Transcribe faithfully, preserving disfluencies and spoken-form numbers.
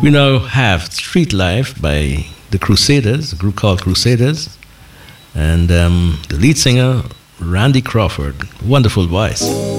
We now have Street Life by the Crusaders, a group called Crusaders, and um, the lead singer, Randy Crawford. Wonderful voice.